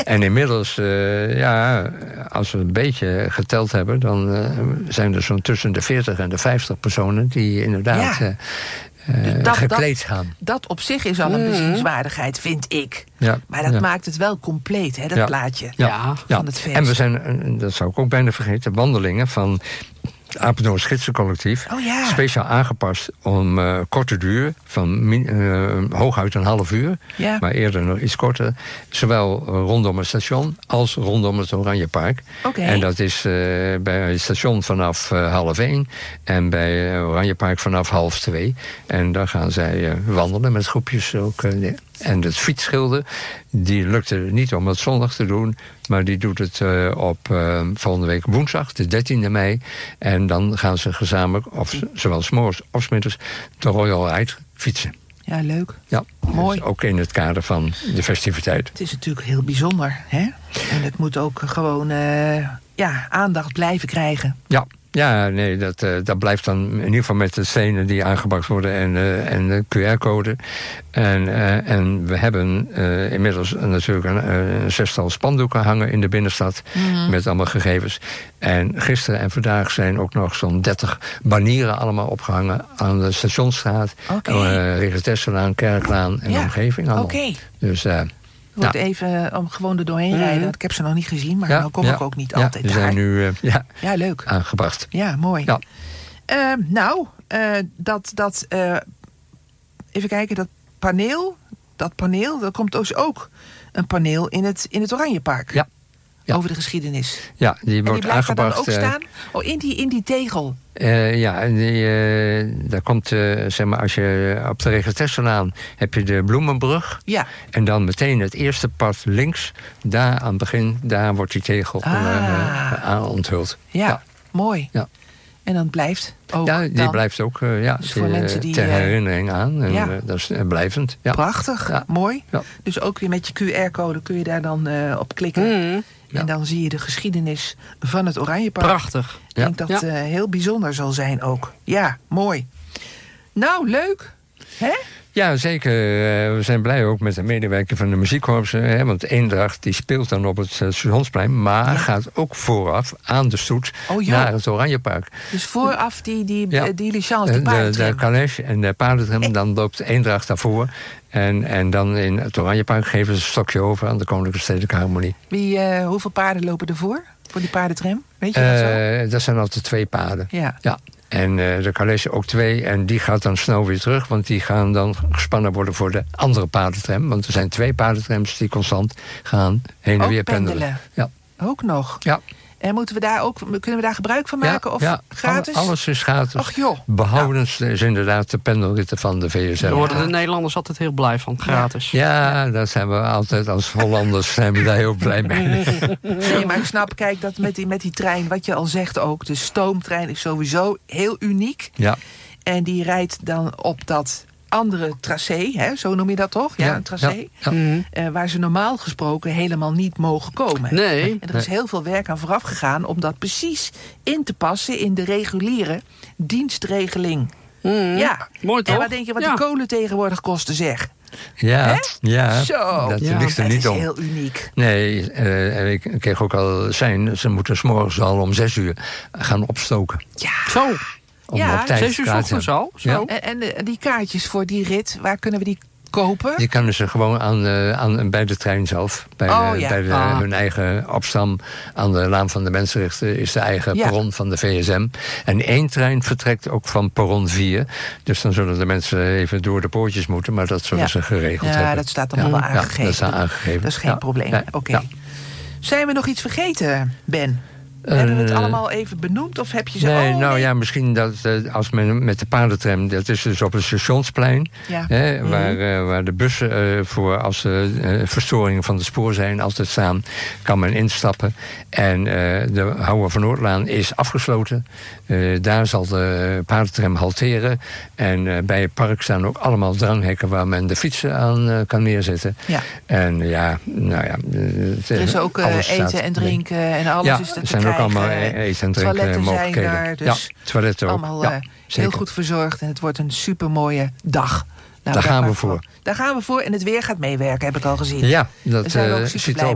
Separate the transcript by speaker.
Speaker 1: En inmiddels, als we een beetje geteld hebben, dan zijn er zo'n tussen de 40 en de 50 personen die inderdaad gekleed gaan.
Speaker 2: Dat op zich is al een bezienswaardigheid, vind ik. Ja, maar dat maakt het wel compleet, hè, dat plaatje van het feest.
Speaker 1: En we zijn, dat zou ik ook bijna vergeten, wandelingen van Apeldoorn Gidsencollectief. Speciaal aangepast om korte duur, van hooguit een half uur, maar eerder nog iets korter. Zowel rondom het station als rondom het Oranjepark. En dat is bij het station vanaf 12:30 en bij Oranjepark vanaf 12:30. En dan gaan zij wandelen met groepjes ook. En het fietsschilder, die lukte niet om het zondag te doen, maar die doet het op volgende week woensdag, de 13e mei. En dan gaan ze gezamenlijk, zowel 's morgens of 's middags, de Royal Ride fietsen.
Speaker 2: Ja, leuk.
Speaker 1: Ja,
Speaker 2: mooi.
Speaker 1: Dus ook in het kader van de festiviteit.
Speaker 2: Het is natuurlijk heel bijzonder, hè? En het moet ook gewoon aandacht blijven krijgen.
Speaker 1: Ja, nee, dat blijft dan in ieder geval met de stenen die aangebracht worden en de QR-code. En we hebben inmiddels natuurlijk een 6-tal spandoeken hangen in de binnenstad met allemaal gegevens. En gisteren en vandaag zijn ook nog zo'n 30 banieren allemaal opgehangen aan de Stationsstraat, Regentesselaan, Kerklaan en de omgeving allemaal. Dus
Speaker 2: wordt even om gewoon er doorheen rijden. Want ik heb ze nog niet gezien, maar dan kom ik ook niet altijd daar.
Speaker 1: Die zijn nu
Speaker 2: leuk.
Speaker 1: aangebracht.
Speaker 2: Ja, mooi. Even kijken, dat paneel, er komt dus ook een paneel in het Oranjepark. Ja. Over de geschiedenis.
Speaker 1: Ja, die wordt aangebracht.
Speaker 2: En die blijft daar dan ook staan? In die tegel?
Speaker 1: Daar komt, zeg maar, als je op de Regentesselaan heb je de Bloemenbrug. Ja. En dan meteen het eerste pad links, daar aan het begin, daar wordt die tegel onthuld.
Speaker 2: Ja, mooi. Ja. En dan blijft ook.
Speaker 1: Ja, die blijft ook
Speaker 2: dus voor mensen die,
Speaker 1: ter herinnering aan. En, dat is blijvend. Ja.
Speaker 2: Prachtig, mooi. Ja. Dus ook weer met je QR-code kun je daar dan op klikken. En dan zie je de geschiedenis van het Oranjepark.
Speaker 3: Prachtig.
Speaker 2: Ik denk dat het heel bijzonder zal zijn ook. Ja, mooi. Nou, leuk. Hè?
Speaker 1: Ja, zeker. We zijn blij ook met de medewerker van de muziekkorpsen. Want Eendracht die speelt dan op het Stationsplein, maar gaat ook vooraf aan de stoet naar het Oranjepark.
Speaker 2: Dus vooraf die diligence, de paardentram.
Speaker 1: De calèche en de paardentram, dan loopt Eendracht daarvoor. En dan in het Oranjepark geven ze een stokje over aan de Koninklijke Stedelijke Harmonie.
Speaker 2: Hoeveel paarden lopen ervoor? Voor die paardentram? Weet je dat zo?
Speaker 1: Dat zijn altijd 2 paarden.
Speaker 2: Ja.
Speaker 1: En de calèche ook 2. En die gaat dan snel weer terug. Want die gaan dan gespannen worden voor de andere paardentram. Want er zijn 2 paardentrams die constant gaan heen en weer pendelen. Ja.
Speaker 2: Ook nog?
Speaker 1: Ja.
Speaker 2: En kunnen we daar gebruik van maken? Of gratis?
Speaker 1: Alles is gratis.
Speaker 2: Ach joh.
Speaker 1: Behoudens is inderdaad de pendelritten van de VSL.
Speaker 3: Daar worden de Nederlanders altijd heel blij van. Gratis.
Speaker 1: Ja, daar zijn we altijd als Hollanders zijn we daar heel blij mee.
Speaker 2: Nee, maar ik snap, kijk, dat met die trein, wat je al zegt ook, de stoomtrein is sowieso heel uniek. Ja. En die rijdt dan op dat andere tracé, hè, zo noem je dat toch? Ja, een tracé. Ja. Waar ze normaal gesproken helemaal niet mogen komen.
Speaker 3: Nee.
Speaker 2: En er is heel veel werk aan vooraf gegaan om dat precies in te passen in de reguliere dienstregeling. Ja.
Speaker 3: Mooi toch?
Speaker 2: En wat denk je wat die kolen tegenwoordig kosten, zeg?
Speaker 1: Ja,
Speaker 2: Zo.
Speaker 1: Dat ligt er niet om.
Speaker 2: Het is heel uniek.
Speaker 1: Nee, ik kreeg ook al ze moeten 's morgens al om 6 uur gaan opstoken.
Speaker 2: Ja.
Speaker 3: Zo.
Speaker 1: Om op tijd
Speaker 3: 6 uur 's ochtends al. Zo.
Speaker 2: Ja. En die kaartjes voor die rit, waar kunnen we die kopen?
Speaker 1: Die kunnen ze gewoon bij de trein zelf. Bij hun eigen opstam aan de Laan van de Mensenrechten is de eigen perron van de VSM. En 1 trein vertrekt ook van perron 4. Dus dan zullen de mensen even door de poortjes moeten, maar dat zullen ze geregeld hebben.
Speaker 2: Ja, dat staat allemaal wel aangegeven.
Speaker 1: Dat staat aangegeven.
Speaker 2: Dat is geen probleem. Oké. Zijn we nog iets vergeten, Ben? Hebben we het allemaal even benoemd? Of heb je ze...
Speaker 1: Nee, misschien dat als men met de paardentram... dat is dus op het Stationsplein... waar de bussen voor als verstoringen van het spoor zijn altijd staan... kan men instappen. En de Houwer van Noordlaan is afgesloten. Daar zal de paardentram halteren. En bij het park staan ook allemaal dranghekken... waar men de fietsen aan kan neerzetten. Ja. En er
Speaker 2: is ook eten en drinken en alles is er te krijgen.
Speaker 1: Allemaal eten en drinken mogelijkheden.
Speaker 2: Zijn daar, dus
Speaker 1: toiletten ook.
Speaker 2: Allemaal heel goed verzorgd en het wordt een supermooie dag.
Speaker 1: Daar gaan we voor.
Speaker 2: Daar gaan we voor en het weer gaat meewerken, heb ik al gezien.
Speaker 1: Ja, dat ziet er